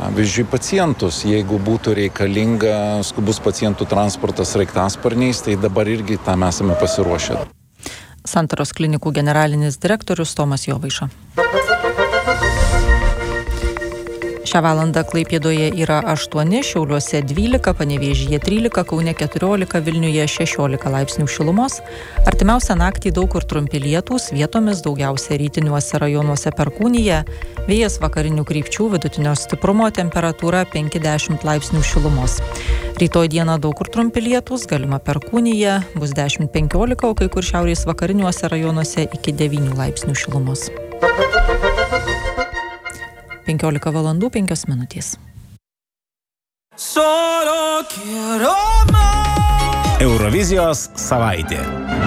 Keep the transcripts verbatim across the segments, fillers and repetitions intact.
Pavyzdžiui, pacientus, jeigu būtų reikalinga skubus pacientų transportas sraigtasparniais, tai dabar irgi tam esame pasiruošę. Santaros klinikų generalinis direktorius Tomas Jovaiša. Šią valandą Klaipėdoje yra aštuoni, Šiauliuose dvylika, Panevėžyje trylika, Kaune keturiolika, Vilniuje šešiolika laipsnių šilumos. Artimiausią naktį daug kur trumpi lietūs, vietomis daugiausia rytiniuose rajonuose perkūnija. Vėjas vakarinių krypčių, vidutinio stiprumo, temperatūra penki dešimt laipsnių šilumos. Rytoj dieną daug kur trumpi lietūs, galima perkūnija, bus dešimt penkiolika, o kai kur šiaurės vakariniuose rajonuose iki devynių laipsnių šilumos. penkiolika valandų penkios minutės. Eurovizijos savaitė.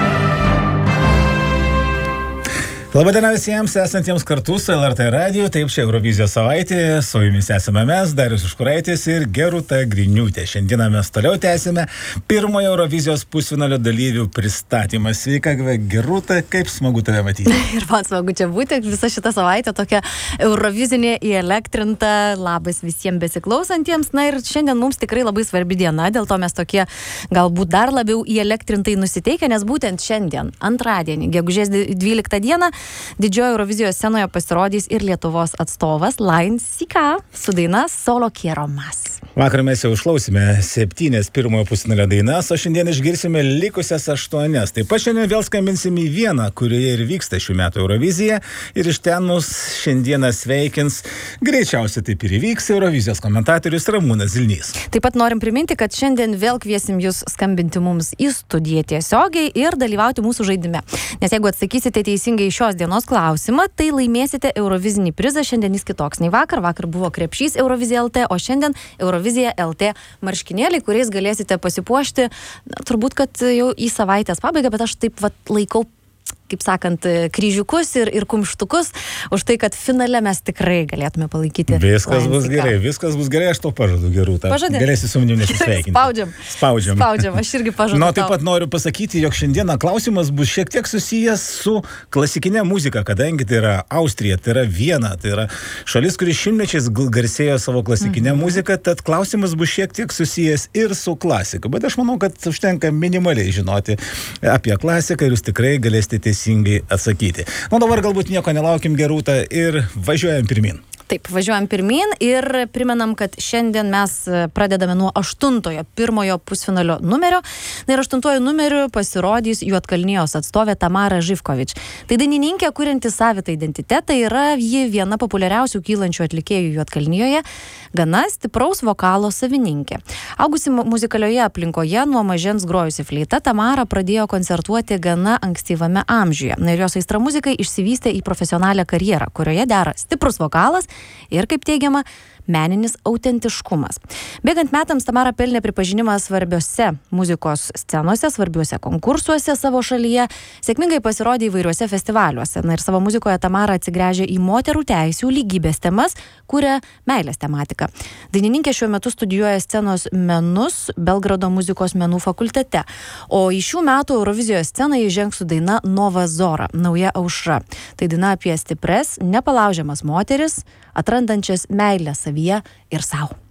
Labadiena visiems esantiems kartu su L R T radiju, taip čia Eurovizijos savaitė, su jumis esame mes, Darius Užkuraitis ir Gerūta Griniūtė. Šiandieną mes toliau tęsime pirmojo Eurovizijos pusfinalio dalyvių pristatymą. Sveika, Gerūta, kaip smagu tave matyti. Ir man smagu čia būti, visa šita savaitė tokia eurovizinė įelektrinta, labas visiems besiklausantiems. Na ir šiandien mums tikrai labai svarbi diena, dėl to mes tokie galbūt dar labiau įelektrintai nusiteikę, nes būtent šiandien, antradienį, gegužės dvyliktą dieną, didžiojo Eurovizijos scenoje pasirodys ir Lietuvos atstovas Lain Sika su daina Solo quiero más. Vakar mes jau išklausime septynias pirmojo pusfinalio dainas, o šiandien išgirsime likusias aštuonias. Taip pat šiandien vėl skambinsim į vieną, kurioje ir vyksta šių metų Eurovizija, ir iš ten mus šiandieną sveikins, greičiausiai taip ir įvyks, Eurovizijos komentatorius Ramūnas Zilnys. Taip pat norim priminti, kad šiandien vėl kviesim jūs skambinti mums į studiją tiesiogiai ir dalyvauti mūsų žaidime. Nes jeigu atsakysite teisingai šios dienos klausimą, tai laimėsite Eurovizinį prizą. Šiandien jis kitoks nei vakar. Vakar buvo krepšys Eurovizija L T, o šiandien Eurovizija L T marškinėliai, kuriais galėsite pasipuošti. Na, turbūt, kad jau į savaitės pabaigą, bet aš taip vat laikau, kaip sakant, kryžiukus ir, ir kumštukus už tai, kad finale mes tikrai galėtume palaikyti. Viskas bus gerai, viskas bus gerai, aš to pažadu, Gerūta. Pažadė? Galėsi su manim nesisveikinti. Spaudžiam. Spaudžiam. Spaudžiam, aš irgi pažadu. Na, taip pat noriu pasakyti, jog šiandieną klausimas bus šiek tiek susijęs su klasikinė muzika, kadangi tai yra Austrija, tai yra Viena, tai yra šalis, kuris šimtmečiais garsėjo savo klasikinę mm-hmm. muziką, tad klausimas bus šiek tiek susijęs ir su klasika. Bet aš manau, kad užtenka minimaliai žinoti apie klasiką ir jūs tikrai galėsite teisingai atsakyti. Na, dabar galbūt nieko nelaukim, Gerūta, ir važiuojam pirmin. Taip, važiuojam pirmin ir primenam, kad šiandien mes pradedame nuo aštuntojo, pirmojo pusfinalio numerio. Na ir aštuntojo numeriu pasirodys Juodkalnijos atstovė Tamara Živkovič. Tai dainininkė, kurianti savitą identitetą, yra ji viena populiariausių kylančių atlikėjų Juodkalnijoje, gana stipraus vokalo savininkė. Augusi muzikalioje aplinkoje, nuo mažens grojusi fleita, Tamara pradėjo koncertuoti gana ankstyvame amžiuje. Na ir jos aistra muzikai išsivystė į profesionalią karjerą, kurioje dera stiprus vokalas ir, kaip teigiama, meninis autentiškumas. Bėgant metams Tamara pelnė pripažinimą svarbiose muzikos scenose, svarbiuose konkursuose savo šalyje, sėkmingai pasirodė įvairiuose festivaliuose. Na ir savo muzikoje Tamara atsigręžė į moterų teisių lygybės temas, kuria meilės tematiką. Dainininkė šiuo metu studijuoja scenos menus Belgrado muzikos menų fakultete, o į šių metų Eurovizijos sceną įžengs su daina Nova Zora, nauja aušra. Tai daina apie stipres, nepalaužiamas moteris, atrandančias meilę savyje ir savo.